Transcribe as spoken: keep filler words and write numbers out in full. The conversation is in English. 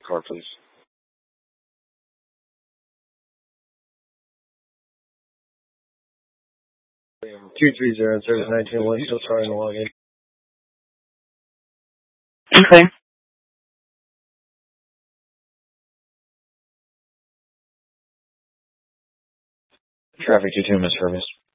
Car, please. two three zero, service nineteen one, still trying to log in. Okay. Traffic two two, miss service.